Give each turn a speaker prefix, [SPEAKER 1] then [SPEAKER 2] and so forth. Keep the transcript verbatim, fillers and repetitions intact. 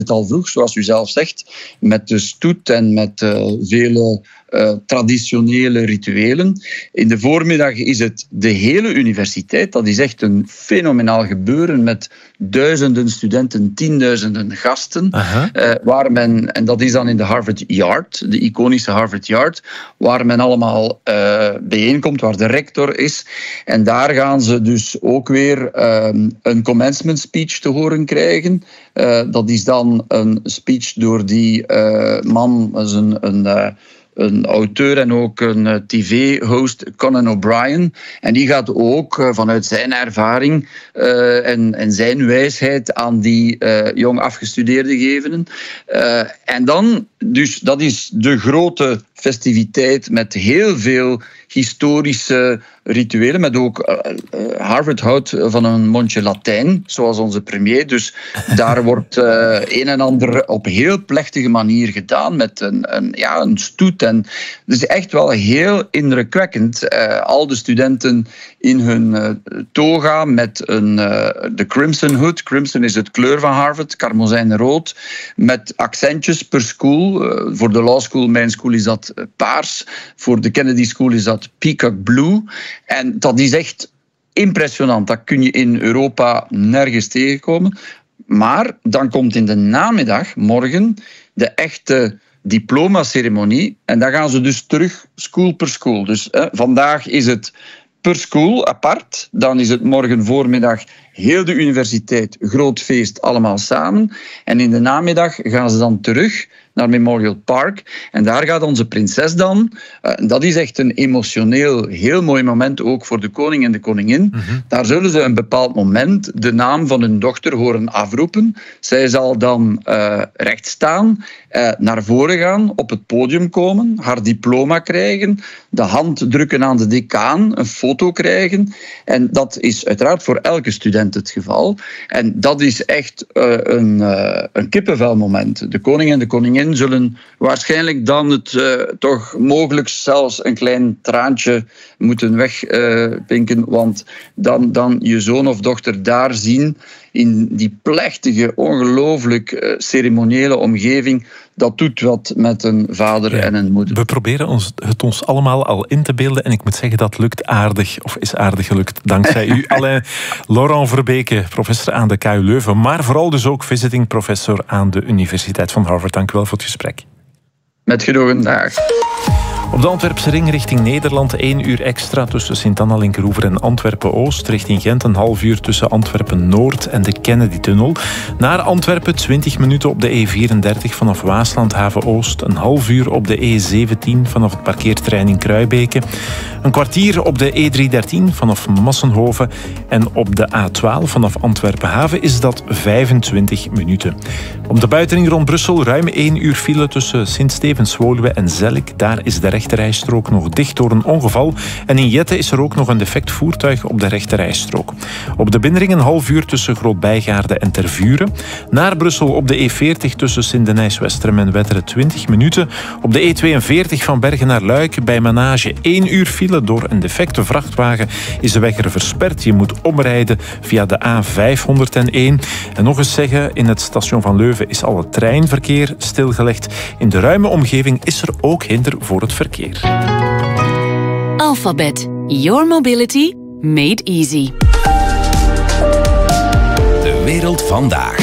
[SPEAKER 1] het al vroeg, zoals u zelf zegt, met de stoet en met uh, vele uh, traditionele rituelen. In de voormiddag is het de hele universiteit. Dat is echt een fenomenaal gebeuren met duizenden studenten, tienduizenden gasten. Uh, waar men, en dat is dan in de Harvard Yard, de iconische Harvard Yard, waar men allemaal uh, bijeenkomt, waar de rector is. En daar gaan ze dus ook weer uh, een commencement speech te horen krijgen. Uh, dat is dan een speech door die uh, man, dat is een, een, uh, een auteur en ook een uh, tv-host, Conan O'Brien. En die gaat ook uh, vanuit zijn ervaring uh, en, en zijn wijsheid aan die uh, jong afgestudeerden geven. Uh, en dan, dus dat is de grote festiviteit met heel veel historische rituelen, met ook uh, Harvard houdt van een mondje Latijn, zoals onze premier. Dus daar wordt uh, een en ander op heel plechtige manier gedaan met een, een, ja, een stoet. En het is echt wel heel indrukwekkend. Uh, al de studenten in hun uh, toga met een, uh, de Crimson Hood. Crimson is het kleur van Harvard, karmozijnrood, met accentjes per school. Uh, voor de Law School, mijn school, is dat paars. Voor de Kennedy School is dat peacock blue. En dat is echt impressionant. Dat kun je in Europa nergens tegenkomen. Maar dan komt in de namiddag, morgen, de echte diplomaceremonie. En dan gaan ze dus terug school per school. Dus eh, vandaag is het per school apart. Dan is het morgen voormiddag heel de universiteit, groot feest, allemaal samen. En in de namiddag gaan ze dan terug naar Memorial Park. En daar gaat onze prinses dan. Uh, dat is echt een emotioneel, heel mooi moment, ook voor de koning en de koningin. Mm-hmm. Daar zullen ze een bepaald moment de naam van hun dochter horen afroepen. Zij zal dan uh, recht staan, uh, naar voren gaan, op het podium komen, haar diploma krijgen, de hand drukken aan de decaan, een foto krijgen. En dat is uiteraard voor elke student het geval. En dat is echt uh, een, uh, een kippenvelmoment. De koning en de koningin zullen waarschijnlijk dan het uh, toch mogelijk zelfs een klein traantje moeten wegpinken, uh, want dan, dan je zoon of dochter daar zien in die plechtige, ongelooflijk uh, ceremoniële omgeving. Dat doet wat met een vader ja, en een moeder.
[SPEAKER 2] We proberen ons, het ons allemaal al in te beelden. En ik moet zeggen, dat lukt aardig, of is aardig gelukt, dankzij u. Alain Laurent Verbeke, professor aan de K U Leuven. Maar vooral dus ook visiting professor aan de Universiteit van Harvard. Dank u wel voor het gesprek.
[SPEAKER 1] Met genoegen, dag.
[SPEAKER 2] Op de Antwerpse ring richting Nederland één uur extra tussen Sint-Anna-Linkeroever en Antwerpen-Oost. Richting Gent een half uur tussen Antwerpen-Noord en de Kennedy-tunnel. Naar Antwerpen twintig minuten op de E vierendertig vanaf Waaslandhaven-Oost. Een half uur op de E zeventien vanaf het parkeerterrein in Kruibeke. Een kwartier op de E driehonderddertien vanaf Massenhoven. En op de A twaalf vanaf Antwerpen-Haven is dat vijfentwintig minuten. Op de buitenring rond Brussel ruim één uur file tussen Sint-Stevens-Woluwe en Zellik. Daar is de rechterrijstrook nog dicht door een ongeval. En in Jette is er ook nog een defect voertuig op de rechterrijstrook. Op de binnenring een half uur tussen Groot-Bijgaarde en Tervuren. Naar Brussel op de E veertig tussen Sint-Denijs-Westerem en Wetteren twintig minuten. Op de E tweeënveertig van Bergen naar Luik bij Manage één uur file. Door een defecte vrachtwagen is de weg er versperd. Je moet omrijden via de A vijfhonderdéén. En nog eens zeggen, in het station van Leuven is al het treinverkeer stilgelegd. In de ruime omgeving is er ook hinder voor het verkeer.
[SPEAKER 3] Alphabet. Your mobility made easy.
[SPEAKER 4] De wereld vandaag.